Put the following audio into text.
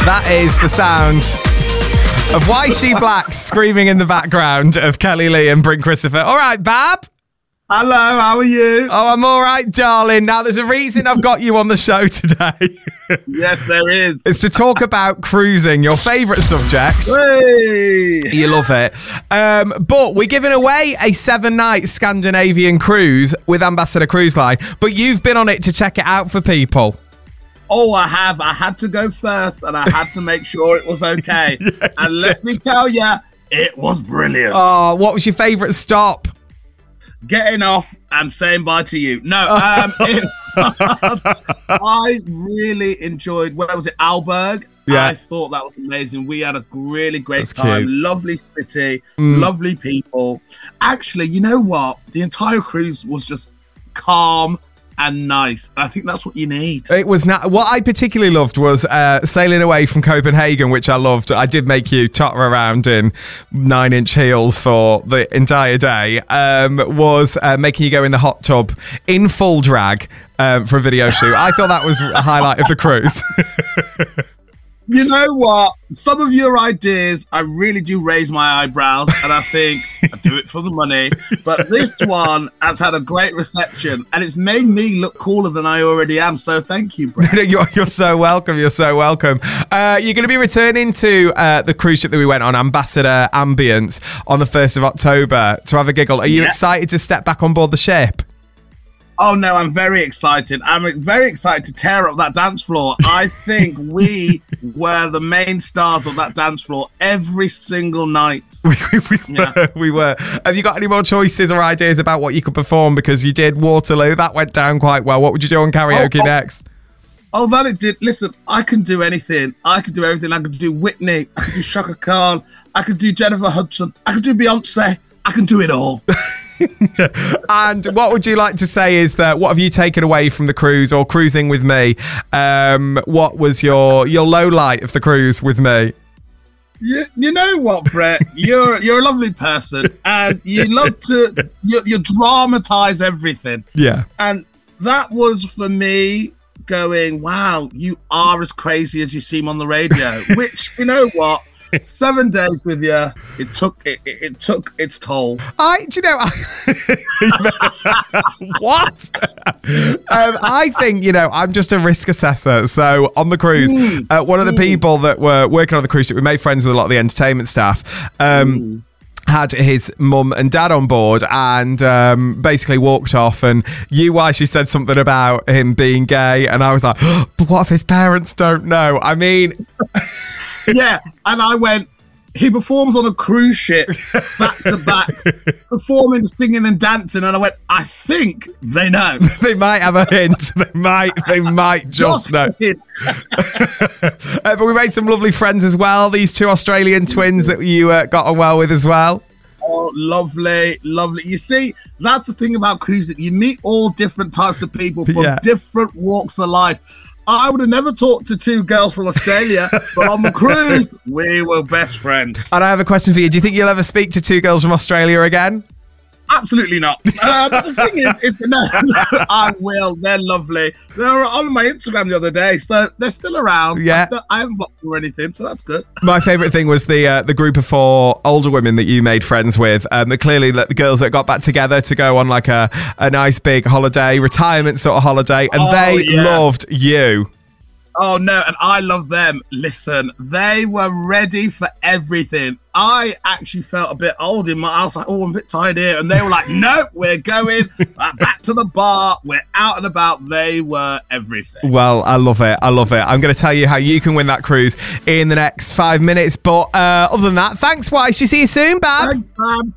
That is the sound of Why She Black screaming in the background of Kelly Lee and Bryn Christopher. All right, Bab. Hello, how are you? Oh, I'm all right, darling. Now, there's a reason I've got you on the show today. Yes, there is. It's to talk about cruising, your favourite subject. Hey! You love it. But we're giving away a 7-night Scandinavian cruise with Ambassador Cruise Line. But you've been on it to check it out for people. Oh, I have. I had to go first, and I had to make sure it was okay. Yeah, and let me tell you, it was brilliant. Oh, what was your favourite stop? Getting off and saying bye to you. No, I really enjoyed, where was it, Aalborg? Yeah. I thought that was amazing. We had a really great That's time. cute. Lovely city, lovely people. Actually, you know what? The entire cruise was just calm and nice. I think that's what you need. It was not. What I particularly loved was sailing away from Copenhagen, which I loved. I did make you totter around in 9-inch heels for the entire day. Was making you go in the hot tub in full drag for a video shoot. I thought that was a highlight of the cruise. You know what? Some of your ideas, I really do raise my eyebrows, and I think I do it for the money. But this one has had a great reception, and it's made me look cooler than I already am. So thank you, Brett. You're so welcome. You're so welcome. You're going to be returning to the cruise ship that we went on, Ambassador Ambience, on the 1st of October to have a giggle. Are you excited to step back on board the ship? Oh, no, I'm very excited. I'm very excited to tear up that dance floor. I think we were the main stars of that dance floor every single night. We were. Have you got any more choices or ideas about what you could perform? Because you did Waterloo. That went down quite well. What would you do on karaoke next? Oh, that it did. Listen, I can do anything. I could do everything. I could do Whitney. I could do Shaka Khan. I could do Jennifer Hudson. I could do Beyonce. I can do it all. And what would you like to say is that what have you taken away from the cruise or cruising with me? What was your low light of the cruise with me? You know what, Brett? You're a lovely person, and you love to you dramatize everything. Yeah. And that was for me going, wow, you are as crazy as you seem on the radio. Which, you know what? 7 days with you, it took its toll. What? I think, I'm just a risk assessor. So on the cruise, one of the people that were working on the cruise ship, we made friends with a lot of the entertainment staff. Had his mum and dad on board and basically walked off, and she said something about him being gay, and I was like, oh, but what if his parents don't know? I mean... Yeah, and I went, he performs on a cruise ship back to back, performing, singing and dancing, and I went, I think they know. They might have a hint. They might just know. But we made some lovely friends as well. These 2 Australian twins that you got on well with as well. Oh, lovely, lovely. You see, that's the thing about cruising. You meet all different types of people from different walks of life. I would have never talked to 2 girls from Australia, but on the cruise, we were best friends. And I have a question for you. Do you think you'll ever speak to 2 girls from Australia again? Absolutely not. The thing is, no, I will. They're lovely. They were on my Instagram the other day, so they're still around. Yeah. I haven't blocked them or anything, so that's good. My favourite thing was the group of 4 older women that you made friends with. Clearly, the girls that got back together to go on like a nice big holiday, retirement sort of holiday, and they loved you. Oh, no, and I love them. Listen, they were ready for everything. I actually felt a bit old in my... I was like, oh, I'm a bit tired here. And they were like, no, we're going back to the bar. We're out and about. They were everything. Well, I love it. I'm going to tell you how you can win that cruise in the next 5 minutes. But other than that, thanks, Weiss. See you soon, Bab. Thanks, Bab.